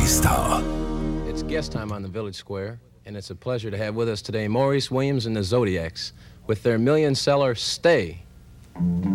Star. It's guest time on the Village Square, and it's a pleasure to have with us today Maurice Williams and the Zodiacs with their million-seller Stay.